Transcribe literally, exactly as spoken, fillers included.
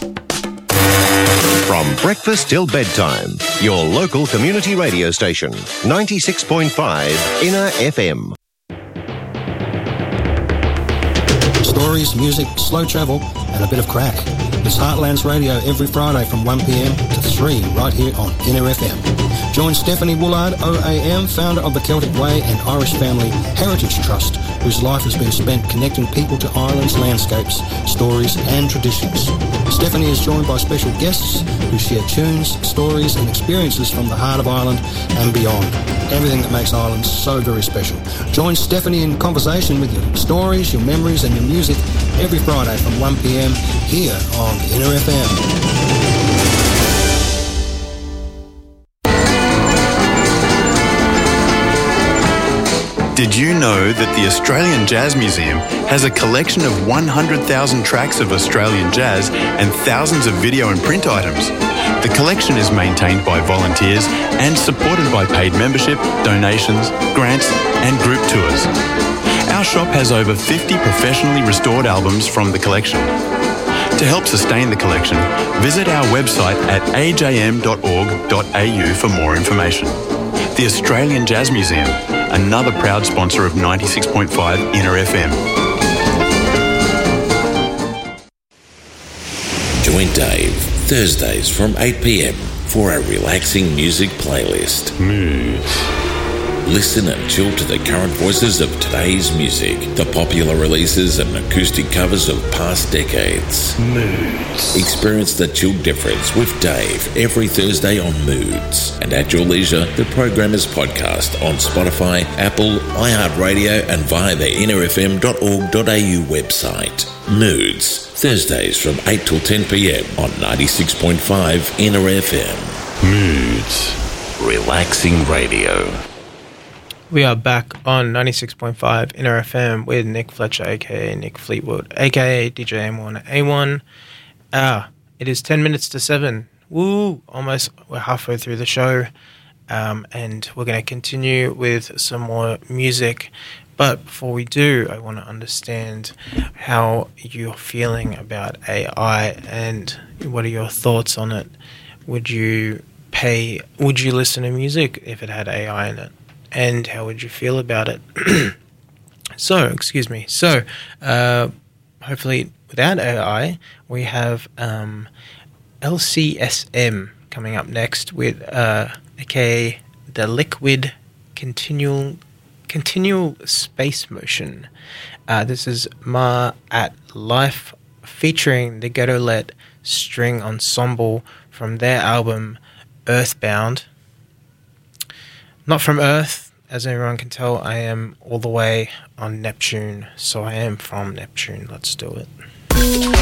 From breakfast till bedtime, your local community radio station, ninety-six point five Inner F M. Stories, music, slow travel, and a bit of crack. It's Heartlands Radio every Friday from one p m to three right here on Inner F M. Join Stephanie Woolard, O A M, founder of the Celtic Way and Irish Family Heritage Trust, whose life has been spent connecting people to Ireland's landscapes, stories and traditions. Stephanie is joined by special guests who share tunes, stories and experiences from the heart of Ireland and beyond. Everything that makes Ireland so very special. Join Stephanie in conversation with your stories, your memories and your music every Friday from one p m here on Inner F M. Did you know that the Australian Jazz Museum has a collection of one hundred thousand tracks of Australian jazz and thousands of video and print items? The collection is maintained by volunteers and supported by paid membership, donations, grants and group tours. Our shop has over fifty professionally restored albums from the collection. To help sustain the collection, visit our website at a j m dot org dot a u for more information. The Australian Jazz Museum, another proud sponsor of ninety-six point five Inner F M. Join Dave Thursdays from eight p m for a relaxing music playlist. Moods. Listen and chill to the current voices of today's music, the popular releases and acoustic covers of past decades. Moods. Experience the chill difference with Dave every Thursday on Moods. And at your leisure, the program is podcast on Spotify, Apple, iHeartRadio and via the inner f m dot org dot a u website. Moods, Thursdays from eight till ten p m on ninety-six point five Inner F M. Moods. Relaxing radio. We are back on ninety-six point five Inner F M with Nick Fletcher, aka Nick Fleetwood, aka D J M one A one. Ah, it is ten minutes to seven. Woo! Almost, we're halfway through the show, um, and we're going to continue with some more music. But before we do, I want to understand how you're feeling about A I and what are your thoughts on it. Would you pay? Would you listen to music if it had A I in it? And how would you feel about it? so, excuse me. So, uh, hopefully without A I, we have um, L C S M coming up next with, uh, aka the Liquid Continual Continual Space Motion. Uh, this is Ma at Life featuring the Ghetto-Let String Ensemble from their album Earthbound. Not from Earth, as everyone can tell, I am all the way on Neptune, so I am from Neptune. Let's do it.